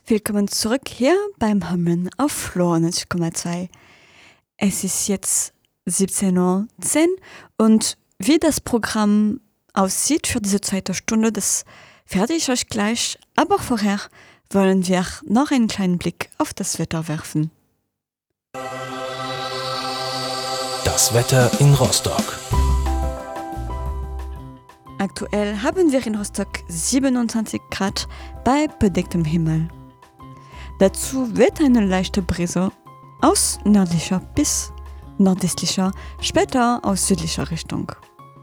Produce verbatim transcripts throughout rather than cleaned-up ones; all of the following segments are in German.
Willkommen zurück hier beim Hammeln auf Flo neunzig Komma zwei. Es ist jetzt siebzehn Uhr zehn und wie das Programm aussieht für diese zweite Stunde, das werde ich euch gleich, aber vorher wollen wir noch einen kleinen Blick auf das Wetter werfen. Das Wetter in Rostock. Aktuell haben wir in Rostock siebenundzwanzig Grad bei bedecktem Himmel. Dazu weht eine leichte Brise aus nördlicher bis nordöstlicher, später aus südlicher Richtung.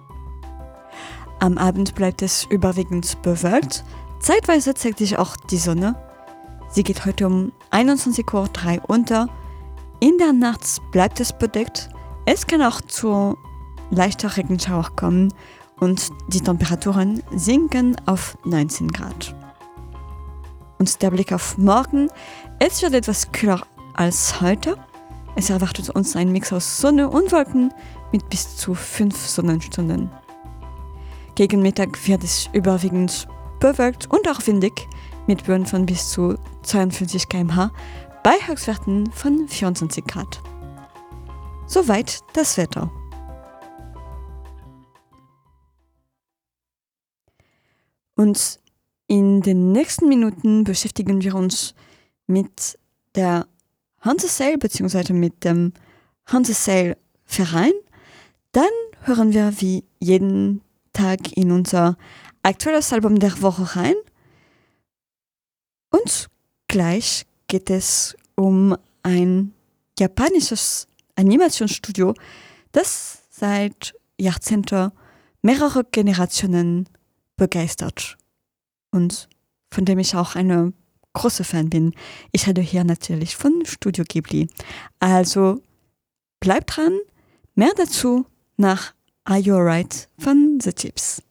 Am Abend bleibt es überwiegend bewölkt, zeitweise zeigt sich auch die Sonne. Sie geht heute um einundzwanzig Uhr drei unter. In der Nacht bleibt es bedeckt. Es kann auch zu leichter Regenschauer kommen und die Temperaturen sinken auf neunzehn Grad. Und der Blick auf morgen, es wird etwas kühler als heute. Es erwartet uns ein Mix aus Sonne und Wolken mit bis zu fünf Sonnenstunden. Gegen Mittag wird es überwiegend bewölkt und auch windig mit Böen von bis zu zweiundfünfzig Kilometer pro Stunde bei Höchstwerten von vierundzwanzig Grad. Soweit das Wetter. Und in den nächsten Minuten beschäftigen wir uns mit der Hansesail bzw. mit dem Hansesail Verein. Dann hören wir wie jeden Tag in unser aktuelles Album der Woche rein. Und gleich geht es um ein japanisches Animationsstudio, das seit Jahrzehnten mehrere Generationen begeistert und von dem ich auch eine große Fan bin. Ich rede hier natürlich von Studio Ghibli. Also bleibt dran, mehr dazu nach Are You Alright von The Chips.